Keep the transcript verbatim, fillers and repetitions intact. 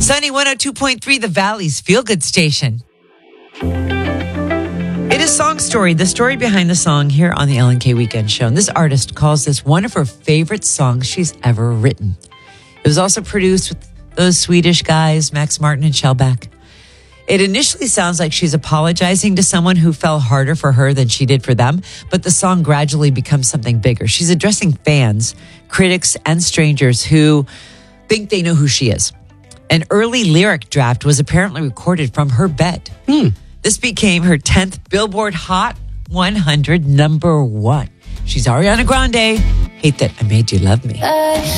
Sunny one oh two point three, the Valley's feel-good station. It is Song Story, the story behind the song here on the Ellen K Weekend Show. And this artist calls this one of her favorite songs she's ever written. It was also produced with those Swedish guys, Max Martin and Shellback. It initially sounds like she's apologizing to someone who fell harder for her than she did for them, but the song gradually becomes something bigger. She's addressing fans, critics, and strangers who think they know who she is. An early lyric draft was apparently recorded from her bed. Hmm. This became her tenth Billboard Hot one hundred number one. She's Ariana Grande. Hate That I Made You Love Me. I